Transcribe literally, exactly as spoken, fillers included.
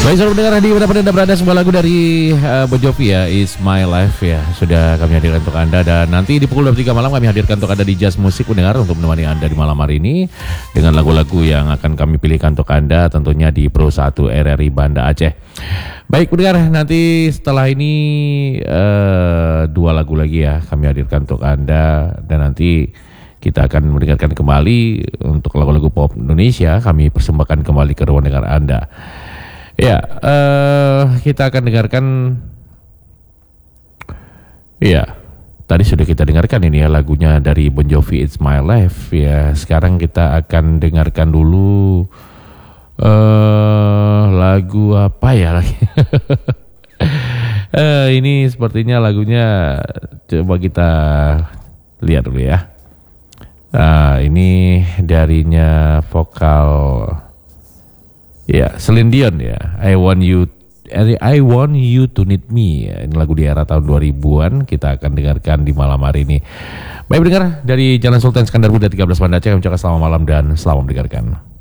Baik, saudara pendengar, di mana Anda berada, sebuah lagu dari uh, Bon Jovi ya, It's My Life ya, sudah kami hadirkan untuk Anda. Dan nanti di pukul dua puluh tiga malam kami hadirkan untuk Anda di Jazz Musik pendengar, untuk menemani Anda di malam hari ini dengan lagu-lagu yang akan kami pilihkan untuk Anda, tentunya di Pro satu R R I Banda Aceh. Baik pendengar, nanti setelah ini uh, dua lagu lagi ya kami hadirkan untuk Anda, dan nanti kita akan mendengarkan kembali untuk lagu-lagu pop Indonesia, kami persembahkan kembali ke ruang dengar Anda. Ya, uh, kita akan dengarkan. Ya, tadi sudah kita dengarkan ini ya lagunya dari Bon Jovi, It's My Life ya. Sekarang kita akan dengarkan dulu uh, lagu apa ya lagi? uh, ini sepertinya lagunya, coba kita lihat dulu ya. Nah, ini darinya vokal ya, Celine Dion ya, I Want You I Want You To Need Me ya. Ini lagu di era tahun dua ribuan, kita akan dengarkan di malam hari ini. Baik pendengar, dari Jalan Sultan Iskandar Muda tiga belas Banda Aceh, kami ucapkan selamat malam dan selamat mendengarkan.